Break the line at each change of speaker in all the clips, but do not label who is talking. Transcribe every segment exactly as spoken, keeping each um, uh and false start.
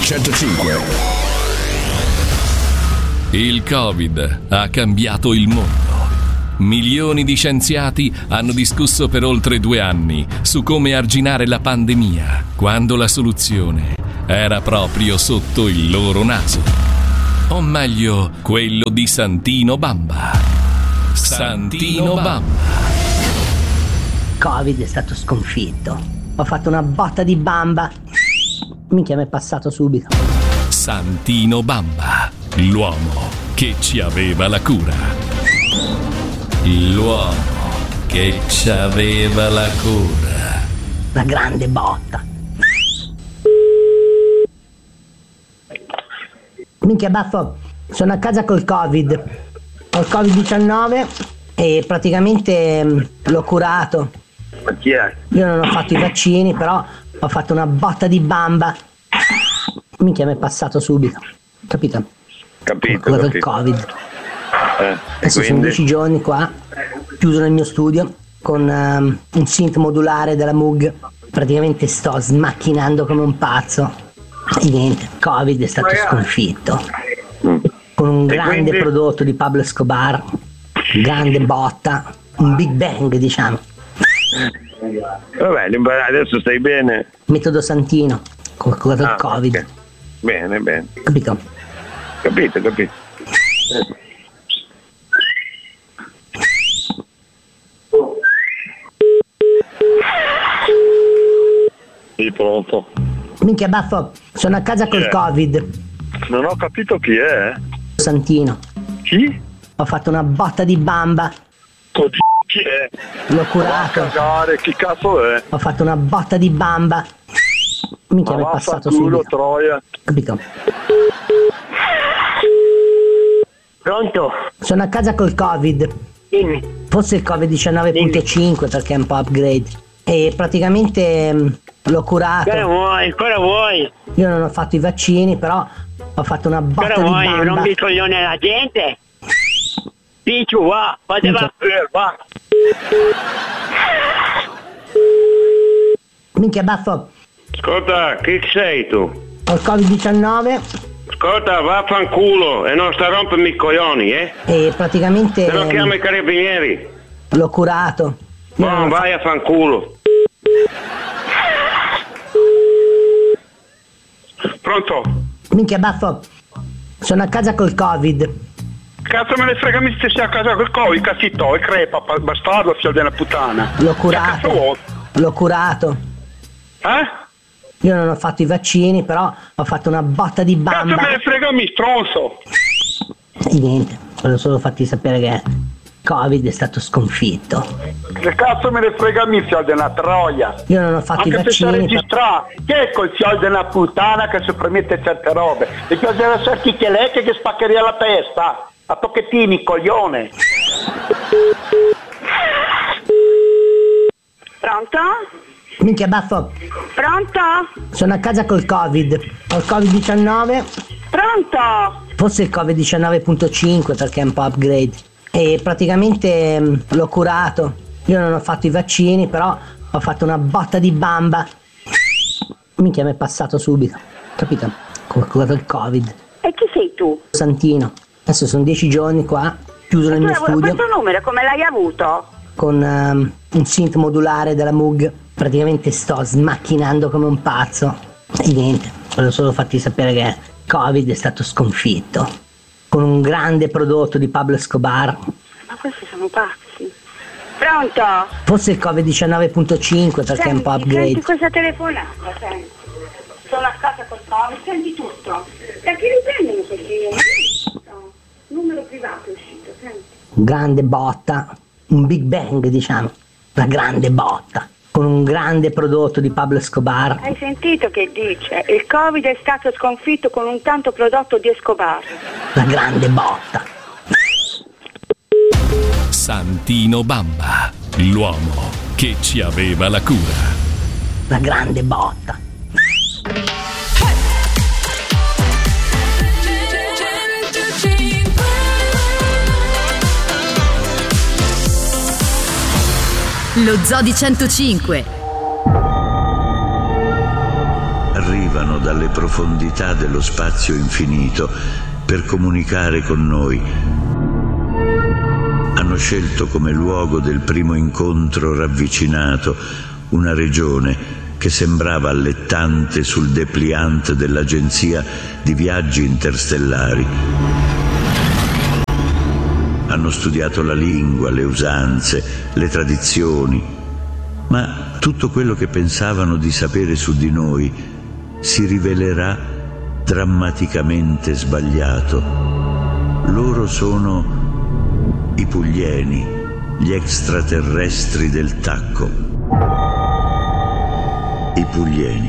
centocinque.
Il Covid ha cambiato il mondo. Milioni di scienziati hanno discusso per oltre due anni su come arginare la pandemia, quando la soluzione era proprio sotto il loro naso. O meglio, quello di Santino Bamba. Santino Bamba.
Covid è stato sconfitto. Ho fatto una botta di bamba. Minchia, mi è passato subito.
Santino Bamba, l'uomo che ci aveva la cura. L'uomo che ci aveva la cura.
Una grande botta. Minchia baffo, sono a casa col Covid. Ho il covid diciannove e praticamente mh, l'ho curato.
Ma chi è?
Io non ho fatto i vaccini, però ho fatto una botta di bamba. Minchia, mi è passato subito. Capito?
Capito,
Ho curato il
capito.
Covid.
Eh,
Adesso sono dieci giorni qua, chiuso nel mio studio, con um, un synth modulare della Moog. Praticamente sto smacchinando come un pazzo. E niente, Covid è stato sconfitto.
Mm.
Con un
E
grande
quindi?
prodotto di Pablo Escobar, grande botta, un Big Bang diciamo.
Vabbè, adesso stai bene?
Metodo Santino, ho curato il
Ah,
Covid.
ok. Bene, bene.
Capito?
Capito, capito. Sì, pronto.
Minchia baffo, sono a casa col
Chi è?
Covid.
Non ho capito chi è.
Santino,
Chi?
ho fatto una botta di bamba,
Oddio, chi è?
l'ho
Va a
curato.
cagare, chi cazzo è?
Ho fatto una botta di bamba. Minchia,
Ma
mi è passato
vaffanculo,
subito.
troia.
Capito?
Pronto?
Sono a casa col Covid.
Dimmi.
Forse il Covid diciannove punto cinque perché è un po' upgrade. E praticamente mh, l'ho curato.
Cosa vuoi? Cosa vuoi?
Io non ho fatto i vaccini, però ho fatto una botta
Cosa
di
vuoi?
bamba.
Rompi il coglione alla gente? Picciu, va, fate va, va.
Minchia baffo,
Ascolta, chi sei tu?
ho il Covid diciannove
Ascolta, vaffanculo e non sta a rompermi i coglioni, eh?
e praticamente
Se no
mh,
chiamo i carabinieri.
l'ho curato. Io non
No,
ho
vai a fanculo. Pronto?
fa- Minchia baffo, sono a casa col Covid.
Cazzo me ne frega mi se sei a casa col Covid, cazzito, e crepa, pa- bastardo, figlio della puttana.
L'ho
Che
curato.
cazzo vuoi?
L'ho curato.
Eh?
Io non ho fatto i vaccini, però ho fatto una botta di
Cazzo
bamba.
me ne frega mi stronzo.
E niente, volevo solo farti sapere che Covid è stato sconfitto.
Che cazzo me ne frega mi, figlio della troia.
Io non ho fatto
Anche
i
se sei
vaccini.
registrato, che è quel figlio della puttana che si permette certe robe? E che deve essere chi che lei che spaccheria la testa. A tocchettini, coglione.
Pronto?
Minchia baffo,
Pronto?
sono a casa col Covid. Ho il Covid diciannove
Pronto?
Forse il Covid diciannove punto cinque perché è un po' upgrade. E praticamente mh, l'ho curato. Io non ho fatto i vaccini, però ho fatto una botta di bamba. Minchia, mi è passato subito. Capito? Ho curato il Covid.
E chi sei tu?
Santino. Adesso sono dieci giorni qua, chiuso nel
Tu
mio
hai-
studio,
questo numero come l'hai avuto?
con um, un synth modulare della Moog. Praticamente sto smacchinando come un pazzo. E niente, volevo solo farti sapere che Covid è stato sconfitto. Con un grande prodotto di Pablo Escobar.
Ma questi sono pazzi. Pronto?
Forse il Covid diciannove punto cinque perché è un po'
Senti,
upgrade.
senti questa telefonata, senti. Sono a casa col Covid, senti tutto. Da chi li prendono questi? Numero privato è uscito, senti.
Grande botta, un Big Bang diciamo. Una grande botta. Con un grande prodotto di Pablo Escobar.
Hai sentito che dice? Il Covid è stato sconfitto con un tanto prodotto di Escobar.
Una grande botta.
Santino Bamba, l'uomo che ci aveva la cura.
Una grande botta.
Lo Zoo di centocinque.
arrivano dalle profondità dello spazio infinito per comunicare con noi. Hanno scelto come luogo del primo incontro ravvicinato una regione che sembrava allettante sul dépliant dell'agenzia di viaggi interstellari. Hanno studiato la lingua, le usanze, le tradizioni, ma tutto quello che pensavano di sapere su di noi si rivelerà drammaticamente sbagliato. Loro sono i Puglieni, gli extraterrestri del tacco. I Puglieni.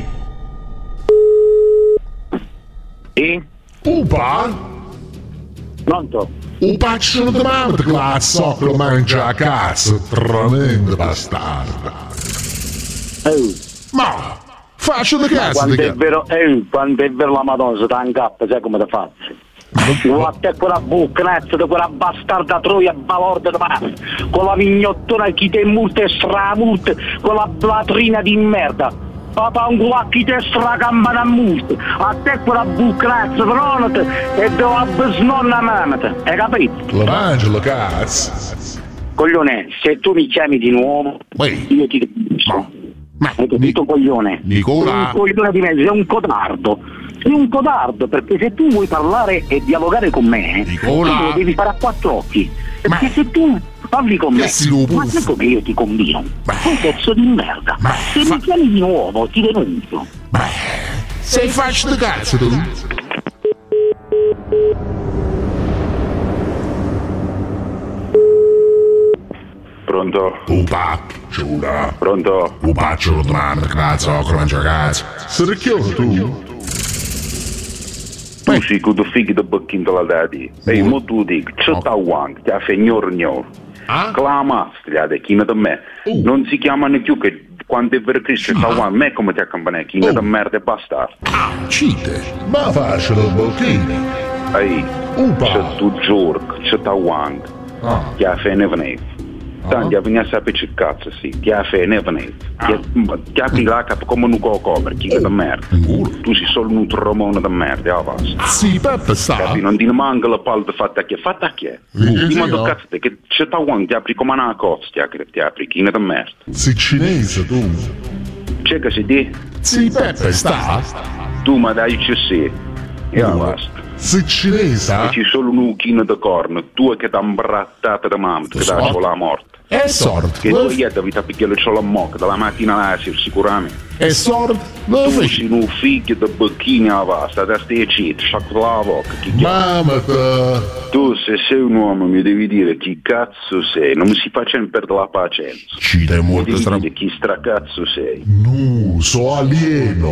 E?
Upa?
Pronto?
Un paccio di mamma che la so che lo mangia a cazzo, tremenda bastarda.
Oh.
Ma, faccio di cazzo
Quando
di
è
cazzo.
vero, eh, quando è vero la Madonna, si dà in cappa, sai come ti faccio? Guarda quella bucnezza di quella bastarda troia balorda di mare, con la mignottona chi te multe stramulte, con la blatrina di merda. Papà un guacchi te stracambana a multe, a te quella bucnezza pronata e devo abbesnonna mamata, hai capito?
Lo mangio la cazzo.
Coglione, se tu mi chiami di nuovo,
Beh.
io ti capisco.
Ma,
Hai capito,
Ni-
coglione?
Nicola.
Sei un coglione di me, sei un codardo. Sei un codardo, perché se tu vuoi parlare e dialogare con me,
Nicola.
tu lo devi fare a quattro occhi. Perché
Ma-
se tu parli con me,
Che si lo
ma
buffo.
sai come io ti combino?
Ma-
Sei un pezzo di merda.
Ma
Se
fa-
mi chiami di nuovo, ti denuncio.
Beh, sei faccio di cazzo tu.
Pronto?
Upa, giura.
Pronto?
Un paccio di mamma che la so che lo mangia a cazzo. Se ricchione tu?
Tu sei con i figli di bocchino della dati. E mo tu dici, c'è sta wang, ti ha fatto gnor gnor.
Ah?
Clama, stiate, chi da me.
Uh.
Non si chiamano più che quando è vero Cristo sta wang, me come ti accompagna, chi
Oh.
da merda e basta.
Ah, cite. Ma faccio da bocchini.
Ehi,
Upa.
c'è tu giorg, c'è sta wang,
Ah.
ti ha fatto neve. Tanti a venire a sapere che cazzo sì, ti ha fatto neve. Ti ha pigliato come un cocover, chi da merda.
Sicuro.
Tu sei solo un tromone da merda, ah basta.
Sì, Peppe sta.
Capi, non ti manca la palla di fatta che fatta che
Sì,
ti
sì, no.
cazzo te, che c'è ta one ti apri come una cozza ti apri ti apri chi ne da merda
Sei cinese tu.
c'è che si di
Sì, Peppe sta.
tu ma dai ci sei e ah, basta
Sei cinese?
e c'è solo un chino da corno tu che t'ha imbrattata da mamma che
so.
dà la morte
È sordo.
che tu ieri devi perché c'ho la mocca dalla mattina alla sera sicuramente
È sordo. Lo
tu
fai.
sei un figlio da bocchini a vasta da stai cit sciacquo la bocca chi
Mamma te.
tu se sei un uomo mi devi dire chi cazzo sei non mi si facendo perdere la pazienza
Ci dai
mi
molto
devi
stra...
dire chi stracazzo sei
No, so alieno.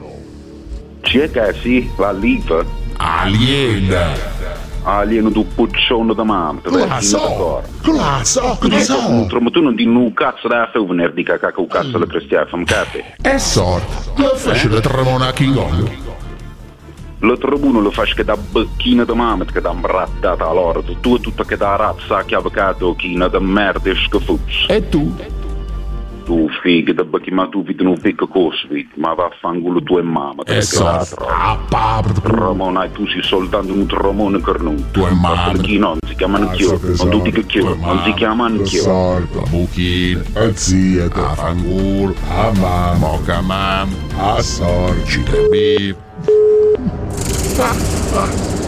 c'è che sì la liva
Aliena.
alieno tu puccione da mamma te
La
vedi
so.
d'accordo
La so, che la so.
ma tu non ti un cazzo da fare venerdì che cacca un cazzo la cristiana fammi capire
È sordo. Lo fai da tremona King
l'altro uno lo fai che da bocchina da mamma che da imbrattata allora tu è tutto che da razza che ha avvocato china da merda e schifuzzo
E tu?
tu figa da bocchina ma tu vedi un picco così ma vaffanculo tu e mamma
È sordo. Ah, papà.
Ramona, tu sei soltanto un tromone cornuto.
Tu e madre.
Perché non si chiamano chiù, non tutti che chiù, non si chiamano chiù.
Sordo. A buchino. A zia. A fanguro. A mamma. Moca mamma. A sordo. Ci da bip. Ah, ah.